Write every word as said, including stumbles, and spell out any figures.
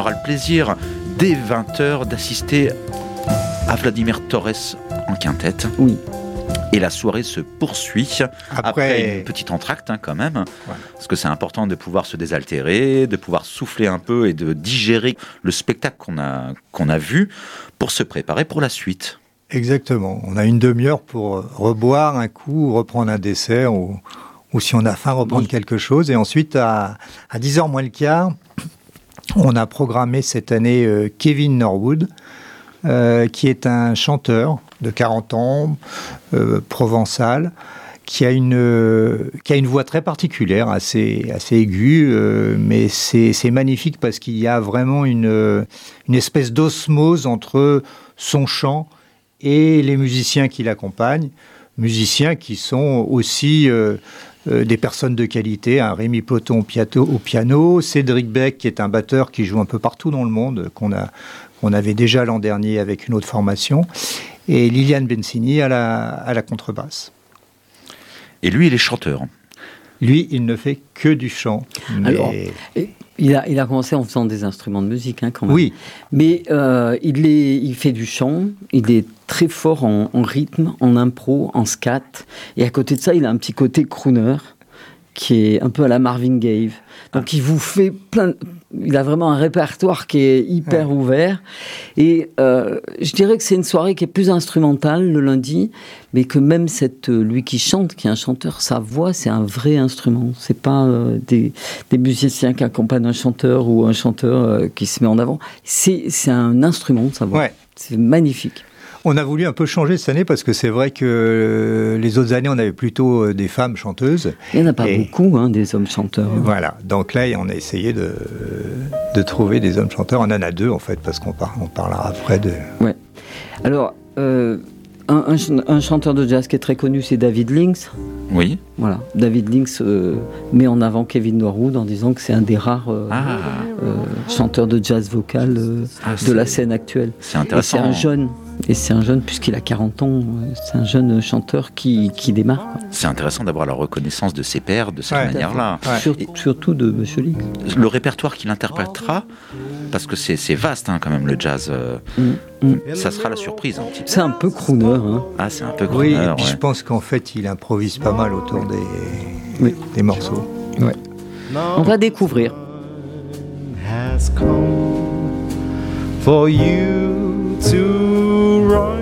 aura le plaisir, dès vingt heures, d'assister à Vladimir Torres en quintette. Oui. Et la soirée se poursuit après, après une petite entracte, hein, quand même, ouais. Parce que c'est important de pouvoir se désaltérer, de pouvoir souffler un peu et de digérer le spectacle qu'on a, qu'on a vu pour se préparer pour la suite. Exactement. On a une demi-heure pour reboire un coup, reprendre un dessert ou, ou si on a faim, reprendre oui. quelque chose. Et ensuite, à, à dix heures moins le quart, on a programmé cette année euh, Kevin Norwood, euh, qui est un chanteur de quarante ans, euh, provençal, qui a une euh, qui a une voix très particulière, assez assez aiguë, euh, mais c'est c'est magnifique parce qu'il y a vraiment une une espèce d'osmose entre son chant et les musiciens qui l'accompagnent, musiciens qui sont aussi euh, euh, des personnes de qualité, hein, Rémi Poton au piano, au piano, Cédric Beck qui est un batteur qui joue un peu partout dans le monde, qu'on a qu'on avait déjà l'an dernier avec une autre formation. Et Liliane Bensini à la, à la contrebasse. Et lui, il est chanteur. Lui, il ne fait que du chant. Mais... Alors, il a, il a commencé en faisant des instruments de musique, hein, quand même. Oui. Mais euh, il, est, il fait du chant, il est très fort en, en rythme, en impro, en scat. Et à côté de ça, il a un petit côté crooner, qui est un peu à la Marvin Gaye. Donc, ah. il vous fait plein... Il a vraiment un répertoire qui est hyper ouais. ouvert. Et euh, je dirais que c'est une soirée qui est plus instrumentale le lundi, mais que même cette, lui qui chante, qui est un chanteur, sa voix, c'est un vrai instrument. C'est pas euh, des, des musiciens qui accompagnent un chanteur ou un chanteur euh, qui se met en avant. C'est, c'est un instrument, sa voix. Ouais. C'est magnifique. On a voulu un peu changer cette année parce que c'est vrai que les autres années, on avait plutôt des femmes chanteuses. Il n'y en a pas et beaucoup, hein, des hommes chanteurs. Voilà. Donc là, on a essayé de, de trouver des hommes chanteurs. On en a deux, en fait, parce qu'on par, on parlera après de... Ouais. Alors, euh, un, un, un chanteur de jazz qui est très connu, c'est David Lynx. Oui. Voilà. David Lynx euh, met en avant Kevin Norwood en disant que c'est un des rares euh, ah. euh, chanteurs de jazz vocal euh, ah, de la scène actuelle. C'est intéressant. Et c'est un jeune... Et c'est un jeune, puisqu'il a quarante ans, c'est un jeune chanteur qui, qui démarre. Quoi. C'est intéressant d'avoir la reconnaissance de ses pairs de cette ouais, manière-là. Ouais. Sur, surtout de M. Lynx. Le répertoire qu'il interprétera, parce que c'est, c'est vaste hein, quand même le jazz, euh, mm, mm. ça sera la surprise un petit peu. C'est un peu crooner. Hein. Ah, c'est un peu crooner. Oui, et puis ouais. je pense qu'en fait, il improvise pas mal autour des, oui. des morceaux. Ouais. On va découvrir. For you to run